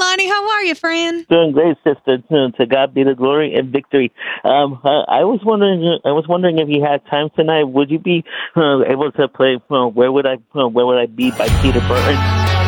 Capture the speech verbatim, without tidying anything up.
Lonnie. How are you, friend? Doing great, sister. To, to God be the glory and victory. Um, uh, I was wondering. I was wondering if you had time tonight. Would you be uh, able to play uh, "Where Would I uh, Where Would I Be" by Peter Burton?